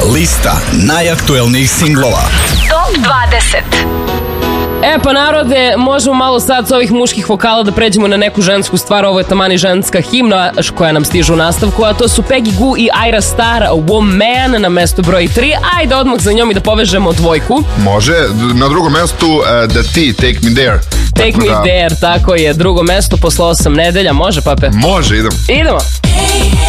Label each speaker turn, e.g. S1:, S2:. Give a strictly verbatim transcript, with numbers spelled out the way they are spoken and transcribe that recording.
S1: Lista najaktuelnijih singlova.
S2: Top dvadeset.
S3: E pa narode, možemo malo sad s ovih muških vokala da pređemo na neku žensku stvar. Ovo je tamani ženska himna koja nam stiže u nastavku, a to su Peggy Gou i Ayra Starr, Woman na mestu broj tri. Ajde odmah za njom i da povežemo dvojku.
S4: Može, na drugom mestu uh, The T, Take Me There.
S3: Take Me
S4: da...
S3: There, tako je, drugo mesto posle osam nedelja. Može, pape?
S4: Može, idemo.
S3: Idemo.